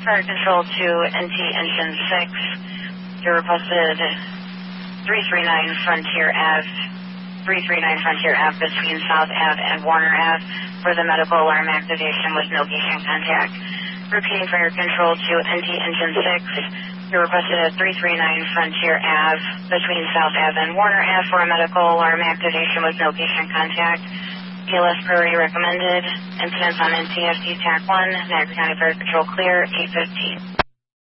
Fire Control to NT Engine 6. You requested 339 Frontier Ave, 339 Frontier Ave between South Ave and Warner Ave for the medical alarm activation with no patient contact. Repeating Fire Control to NT Engine 6. You requested at 339 Frontier Ave between South Ave and Warner Ave for a medical alarm activation with no patient contact. PLS priority recommended. Incidents on NTSD TAC 1. Niagara County Fire Control clear, 8:15.